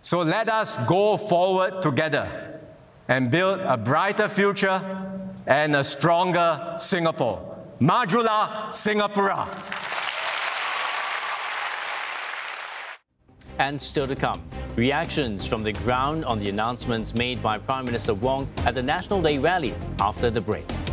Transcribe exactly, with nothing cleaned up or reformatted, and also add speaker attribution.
Speaker 1: So let us go forward together and build a brighter future and a stronger Singapore. Majulah Singapura.
Speaker 2: And still to come, reactions from the ground on the announcements made by Prime Minister Wong at the National Day rally after the break.